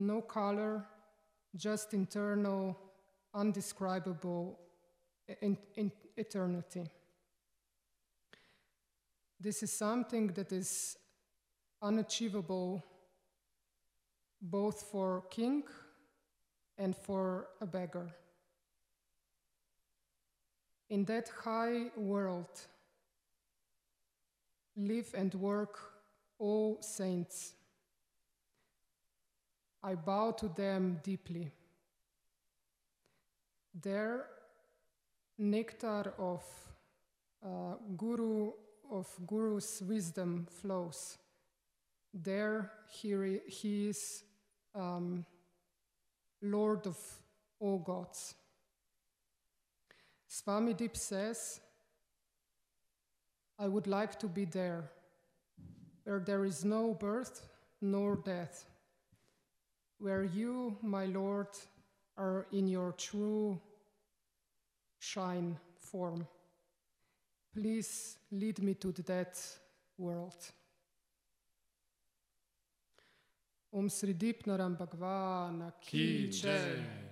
No color, just internal, undescribable eternity. This is something that is unachievable both for king and for a beggar. In that high world live and work all saints. I bow to them deeply. Their nectar of Guru's wisdom flows. There he is Lord of all gods. Swami Deep says, I would like to be there, where there is no birth nor death, where you, my Lord, are in your true shine form. Please lead me to that world. Om Sri Deepnaram Bhagwan Ki Jai.